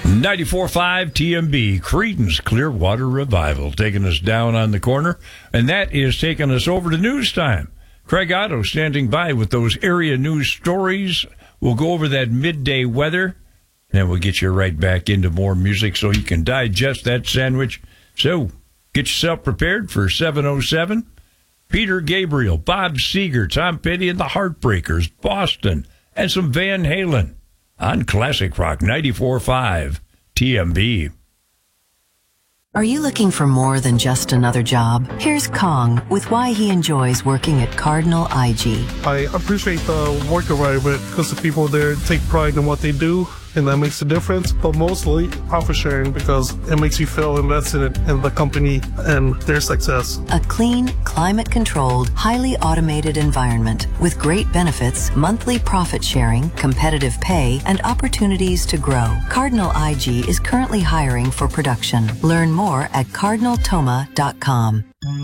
94.5 TMB, Creedence Clearwater Revival, taking us down on the corner, and that is taking us over to news time. Craig Otto standing by with those area news stories. We'll go over that midday weather, and then we'll get you right back into more music so you can digest that sandwich. So get yourself prepared for 7:07. Peter Gabriel, Bob Seger, Tom Petty and the Heartbreakers, Boston, and some Van Halen on Classic Rock 94.5 TMB. Are you looking for more than just another job? Here's Kong with why he enjoys working at Cardinal IG. I appreciate the work environment because the people there take pride in what they do, and that makes a difference. But mostly profit sharing because it makes you feel invested in the company and their success. A clean, climate-controlled, highly automated environment with great benefits, monthly profit sharing, competitive pay, and opportunities to grow. Cardinal IG is currently hiring for production. Learn more at cardinaltoma.com.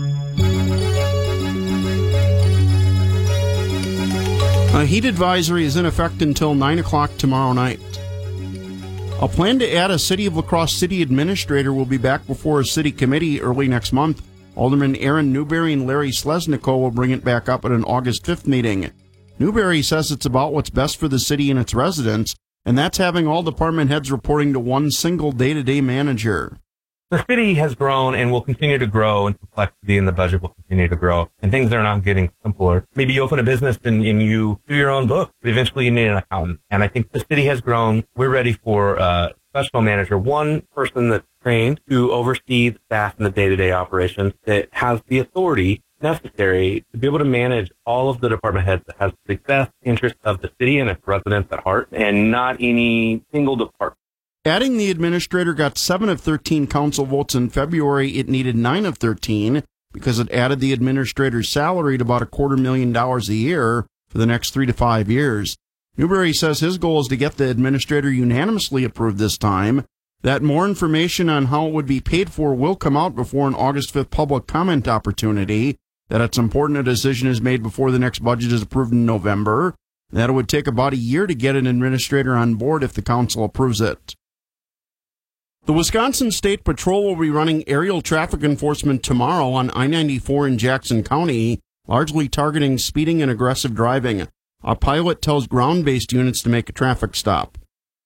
A heat advisory is in effect until 9 o'clock tomorrow night. A plan to add a City of La Crosse city administrator will be back before a city committee early next month. Alderman Aaron Newberry and Larry Slesnico will bring it back up at an August 5th meeting. Newberry says it's about what's best for the city and its residents, and that's having all department heads reporting to one single day-to-day manager. The city has grown and will continue to grow, and complexity in the budget will continue to grow, and things are not getting simpler. Maybe you open a business and you do your own book, but eventually you need an accountant. And I think the city has grown. We're ready for a professional manager, one person that's trained to oversee the staff and the day-to-day operations, that has the authority necessary to be able to manage all of the department heads, that has the best interest of the city and its residents at heart, and not any single department. Adding the administrator got 7 of 13 council votes in February. It needed 9 of 13 because it added the administrator's salary to about $250,000 a year for the next 3 to 5 years. Newberry says his goal is to get the administrator unanimously approved this time. That more information on how it would be paid for will come out before an August 5th public comment opportunity. That it's important a decision is made before the next budget is approved in November. That it would take about a year to get an administrator on board if the council approves it. The Wisconsin State Patrol will be running aerial traffic enforcement tomorrow on I-94 in Jackson County, largely targeting speeding and aggressive driving. A pilot tells ground-based units to make a traffic stop.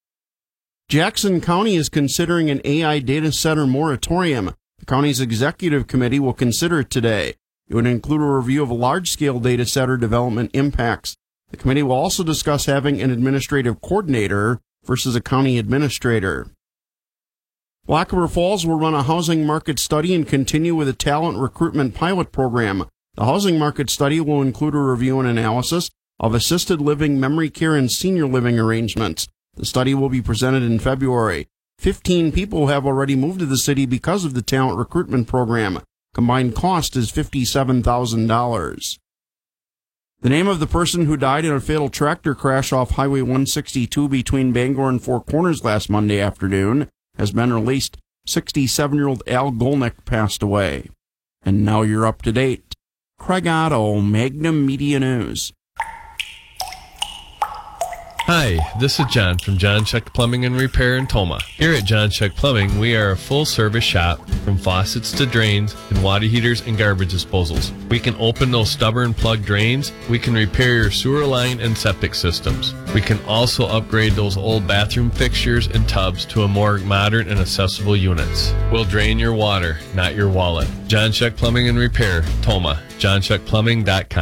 Jackson County is considering an AI data center moratorium. The county's executive committee will consider it today. It would include a review of large-scale data center development impacts. The committee will also discuss having an administrative coordinator versus a county administrator. Black River Falls will run a housing market study and continue with a talent recruitment pilot program. The housing market study will include a review and analysis of assisted living, memory care, and senior living arrangements. The study will be presented in February. 15 people have already moved to the city because of the talent recruitment program. Combined cost is $57,000. The name of the person who died in a fatal tractor crash off Highway 162 between Bangor and Four Corners last Monday afternoon has been released. 67-year-old Al Golnick passed away. And now you're up to date. Craig Otto, Magnum Media News. Hi, this is John from John Chuck Plumbing and Repair in Toma. Here at John Chuck Plumbing, we are a full-service shop from faucets to drains and water heaters and garbage disposals. We can open those stubborn plug drains. We can repair your sewer line and septic systems. We can also upgrade those old bathroom fixtures and tubs to a more modern and accessible units. We'll drain your water, not your wallet. John Chuck Plumbing and Repair, Toma. JohnChuckPlumbing.com.